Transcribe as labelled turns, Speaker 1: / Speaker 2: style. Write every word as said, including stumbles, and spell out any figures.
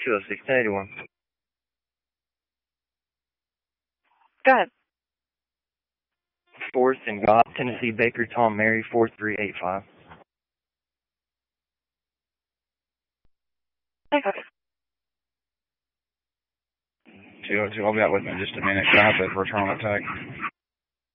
Speaker 1: two oh six, ten eighty-one.
Speaker 2: Go ahead.
Speaker 1: fourth and Goff, Tennessee, Baker, Tom, Mary, four three eight five.
Speaker 2: Okay.
Speaker 3: two oh two, I'll be out with me in just a minute. I have to return attack.